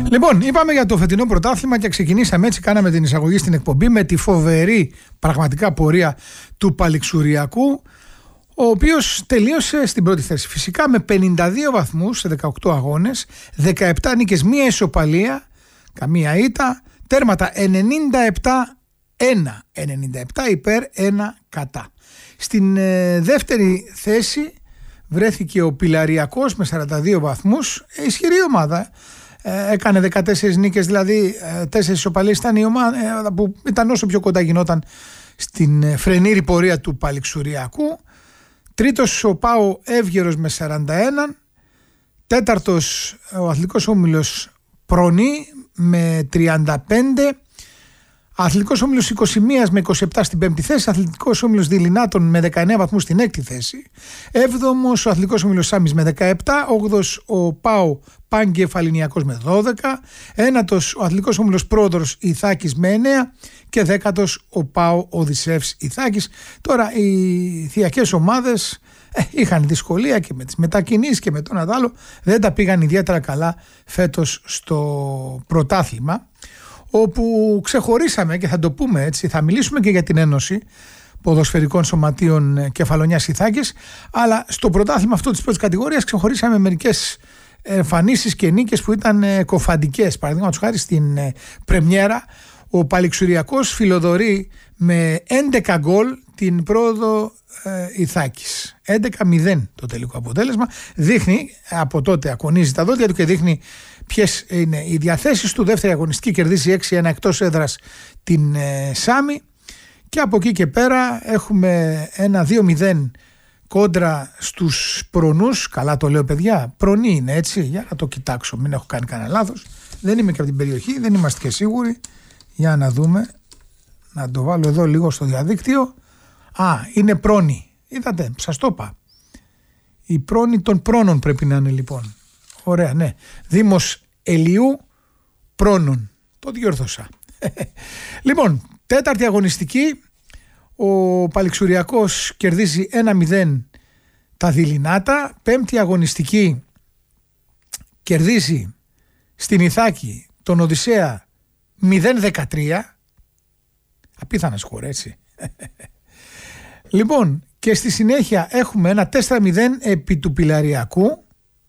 Λοιπόν, είπαμε για το φετινό πρωτάθλημα και ξεκινήσαμε έτσι, κάναμε την εισαγωγή στην εκπομπή με τη φοβερή πραγματικά πορεία του Παλιξουριακού, ο οποίος τελείωσε στην πρώτη θέση. Φυσικά με 52 βαθμούς σε 18 αγώνες, 17 νίκες, μία ισοπαλία, καμία ήττα, τέρματα 97-1, 97 υπέρ, 1 κατά. Στην δεύτερη θέση βρέθηκε ο Πιλαριακός με 42 βαθμούς, ισχυρή ομάδα. Έκανε 14 νίκες, δηλαδή 4 ισοπαλίες. Ήταν η ομάδα που ήταν όσο πιο κοντά γινόταν στην φρενήρη πορεία του Παλιξουριακού. Τρίτος ο Πάο Εύγερος με 41. Τέταρτος ο Αθλητικός Όμιλος Προνή με 35. Αθλητικός Όμιλος 21 με 27 στην πέμπτη θέση. Αθλητικός Όμιλος Δειλινάτων με 19 βαθμούς στην έκτη θέση. Έβδομος ο Αθλητικός Όμιλος Σάμις με 17. Όγδος ο Πάο Παγκεφαληνιακός με 12. Ένατος ο Αθλητικός Όμιλος Πρόδωρος Ιθάκης με 9. Και δέκατος ο Πάο Οδυσσεύς Ιθάκης. Τώρα οι θιακές ομάδες είχαν δυσκολία και με τις μετακινήσεις και με το ένα το άλλο. Δεν τα πήγαν ιδιαίτερα καλά φέτος στο πρωτάθλημα, όπου ξεχωρίσαμε, και θα το πούμε έτσι, θα μιλήσουμε και για την Ένωση Ποδοσφαιρικών Σωματείων Κεφαλονιάς Ιθάκης, αλλά στο πρωτάθλημα αυτό της πρώτης κατηγορίας ξεχωρίσαμε μερικές εμφανίσεις και νίκες που ήταν κοφαντικές. Παραδείγματος χάρη στην πρεμιέρα ο Παλιξουριακός φιλοδορεί με 11 γκολ την πρόοδο Ιθάκης. 11-0 το τελικό αποτέλεσμα. Δείχνει, από τότε ακονίζει τα δόντια του και δείχνει ποιες είναι οι διαθέσεις του. Δεύτερη αγωνιστική κερδίζει 6-1 εκτός έδρας την Σάμι, και από εκεί και πέρα έχουμε ένα 2-0 κόντρα στους Προνούς. Καλά το λέω, παιδιά, Προνή είναι, έτσι, για να το κοιτάξω, μην έχω κάνει κανένα λάθος. Δεν είμαι και από την περιοχή, δεν είμαστε και σίγουροι. Για να δούμε, να το βάλω εδώ λίγο στο διαδίκτυο. Είναι Πρόνη. Είδατε, σας το είπα. Η Πρόνη των Πρόνων πρέπει να είναι, λοιπόν. Ωραία, ναι. Δήμος Ελιού Πρόνων. Το διόρθωσα. Λοιπόν, τέταρτη αγωνιστική. Ο Παλιξουριακός κερδίζει 1-0 τα Δειλινάτα. Πέμπτη αγωνιστική κερδίζει στην Ιθάκη τον Οδυσσέα 0-13. Απίθανα σκορ, έτσι. Λοιπόν, και στη συνέχεια έχουμε ένα 4-0 επί του Πιλαριακού.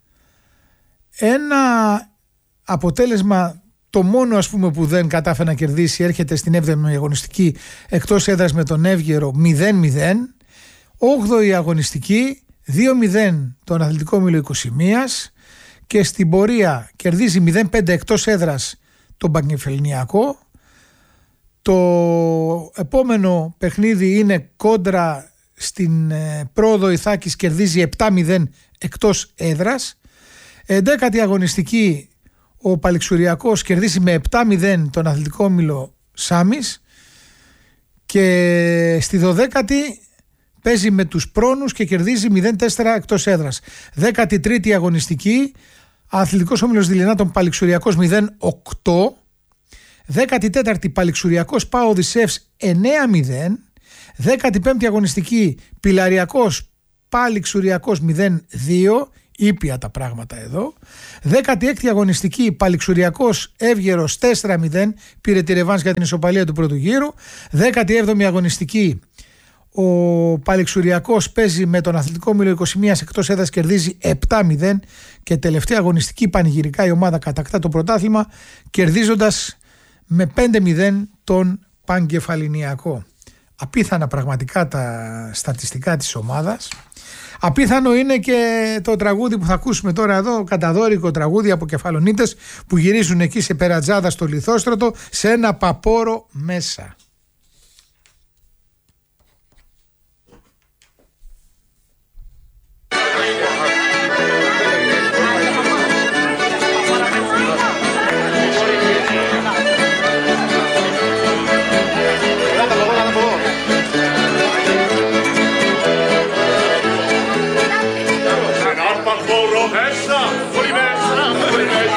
Ένα αποτέλεσμα, το μόνο ας πούμε που δεν κατάφερε να κερδίσει, έρχεται στην 7η αγωνιστική εκτός έδρας με τον Εύγερο 0-0. 8η αγωνιστική 2-0 τον Αθλητικό Όμιλο 21, και στην πορεία κερδίζει 0-5 εκτός έδρας τον Παγκεφαληνιακό. Το επόμενο παιχνίδι είναι κόντρα στην πρόοδο Ιθάκης, κερδίζει 7-0 εκτός έδρας. 11η αγωνιστική ο Παλιξουριακός κερδίζει με 7-0 τον Αθλητικό Όμιλο Σάμις, και στη 12η παίζει με τους Πρόνους και κερδίζει 0-4 εκτός έδρας. 13η αγωνιστική Αθλητικός Όμιλος Δειλινάτων Παλιξουριακός 0-8. 14η Παλιξουριακός Πάο Οδυσσεύς 9-0. 15η αγωνιστική Πιλαριακός Παλιξουριακός 0-2. Ήπια τα πράγματα εδώ. 16η αγωνιστική Παλιξουριακός Εύγερος 4-0. Πήρε τη ρεβάνς για την ισοπαλία του πρώτου γύρου. 17η αγωνιστική ο Παλιξουριακός παίζει με τον Αθλητικό Όμιλο 21 εκτός έδρας, κερδίζει 7-0. Και τελευταία αγωνιστική πανηγυρικά η ομάδα κατακτά το πρωτάθλημα, κερδίζοντας με 5-0 τον Παγκεφαληνιακό. Απίθανα πραγματικά τα στατιστικά της ομάδας. Απίθανο είναι και το τραγούδι που θα ακούσουμε τώρα εδώ, καταδόρικο τραγούδι από Κεφαλονίτες που γυρίζουν εκεί σε περατζάδα στο Λιθόστρωτο, σε ένα παπόρο μέσα.